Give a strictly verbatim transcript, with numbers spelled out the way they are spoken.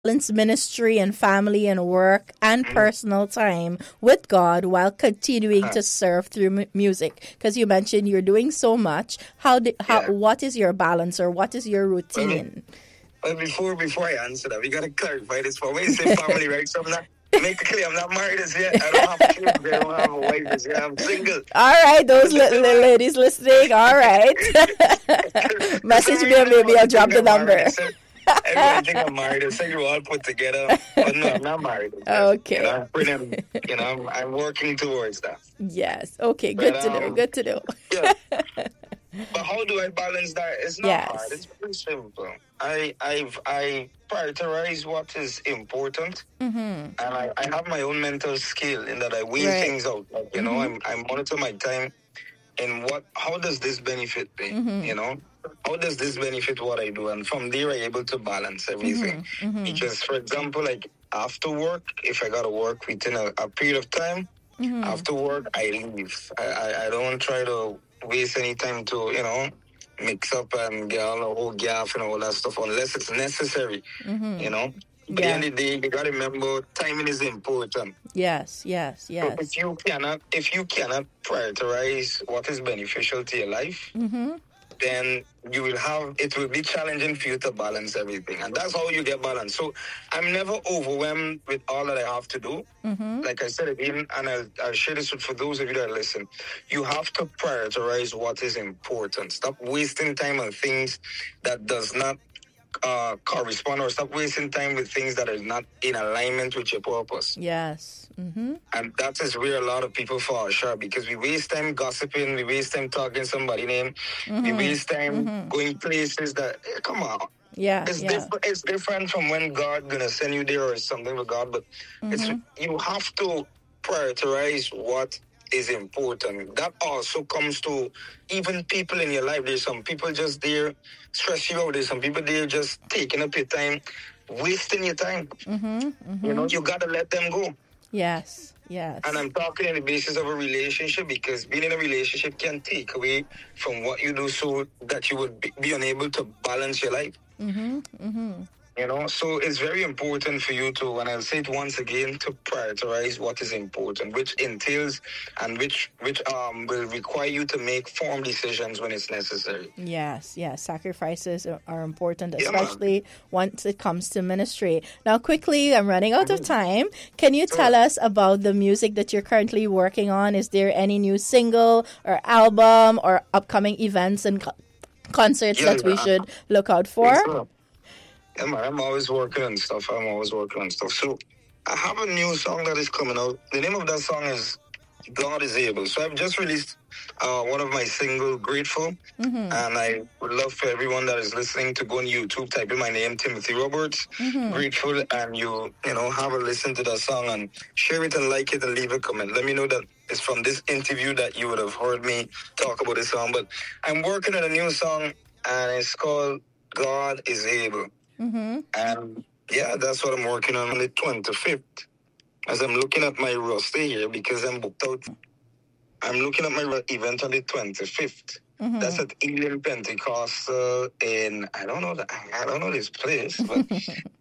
balance ministry and family and work and Mm-hmm. personal time with God while continuing Uh-huh. to serve through mu- music? Because you mentioned you're doing so much. How do, how Yeah. what is your balance or what is your Well, be- routine? well, before before I answer that, we gotta clarify this for when you say family, right? So I'm not make it clear I'm not married as yet. I don't have kids. I don't have a wife as yet. I'm single. All right, those li- li- Disclaimer. ladies listening. All right, message me and maybe I'll drop the number. Everyone think I'm married. I think we're all put together. But no, I'm not married. You Okay. know, I'm pretty, you know, I'm, I'm working towards that. Yes. Okay. But, Good to know. um, Good to know. yeah. But how do I balance that? It's not Yes. hard. It's very simple. I I've I prioritize what is important, Mm-hmm. and I, I have my own mental skill in that I weigh Right. things out. Like, you know, I'm I monitor my time and what how does this benefit me? Mhm. You know, how does this benefit what I do? And from there, I'm able to balance everything. Mhm. Because, for example, like after work, if I gotta work within a, a period of time, Mhm. after work, I leave. I, I, I don't try to waste any time to, you know, mix up and get all the whole gaff and all that stuff unless it's necessary, Mhm. you know. But at the Yeah. end of the day, you gotta remember timing is important. Yes. Yes. So Yes. if you cannot if you cannot prioritize what is beneficial to your life, Mhm. then you will have it will be challenging for you to balance everything. And that's how you get balance. So I'm never overwhelmed with all that I have to do. Mhm. Like I said again, and I'll, I'll share this with for those of you that listen, you have to prioritize what is important. Stop wasting time on things that does not uh, correspond, or stop wasting time with things that are not in alignment with your purpose. Yes. Mhm. And that is where a lot of people fall short, because we waste time gossiping, we waste time talking somebody's name, we Mhm. waste time Mhm. going places that, eh, come on. Yeah. It's Yeah. different. It's different from when God gonna send you there or something with God, but it's Mhm. you have to prioritize what is important. That also comes to even people in your life. There's some people just there stress you out. There's some people there just taking up your time, wasting your time. Mhm. You know, Mhm. you gotta let them go. Yes. Yes. And I'm talking on the basis of a relationship, because being in a relationship can take away from what you do, so that you would be, be unable to balance your life. Mhm. Mhm. You know, so it's very important for you to, and I'll say it once again, to prioritize what is important, which entails and which which um will require you to make firm decisions when it's necessary. Yes, yes. Sacrifices are, are important, Yeah, man. especially once it comes to ministry. Now, quickly, I'm running out of Mhm. time. Can you tell Sure. us about the music that you're currently working on? Is there any new single or album or upcoming events and co- concerts Yeah, that we yeah. should look out for? Yes, sir. Yeah, man, I'm always working on stuff. I'm always working on stuff. So I have a new song that is coming out. The name of that song is God is Able. So I've just released uh, one of my single, Grateful. Mm-hmm. And I would love for everyone that is listening to go on YouTube, type in my name, Timothy Roberts, Mm-hmm. Grateful, and you, you know, have a listen to that song and share it and like it and leave a comment. Let me know that it's from this interview that you would have heard me talk about this song. But I'm working on a new song, and it's called God is Able. Mm-hmm. And yeah, that's what I'm working on on the twenty-fifth. As I'm looking at my roster here, because I'm booked out, I'm looking at my ro- event on the twenty-fifth. Mm-hmm. That's at Elim Pentecostal in, I don't know, the, I don't know this place, but